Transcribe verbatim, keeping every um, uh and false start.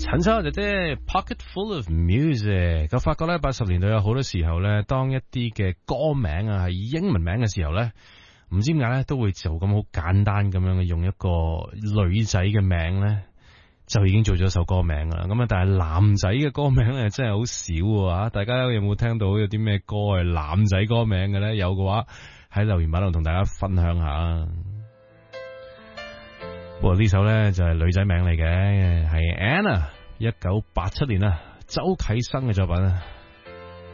陳秋姐姐 Pocket Full of Music， 我發覺咧八十年代有好多時候咧，當一啲嘅歌名啊係英文名嘅時候咧，唔知點解咧都會就咁好簡單咁樣用一個女仔嘅名咧，就已經做咗首歌名啦。咁啊，但係男仔嘅歌名咧真係好少啊！大家有冇聽到有啲咩歌係男仔歌名嘅咧？有嘅話喺留言板度同大家分享下。不過呢首咧就係女仔名嚟嘅，係 Anna， 一九八七年啊，周啟生嘅作品啊。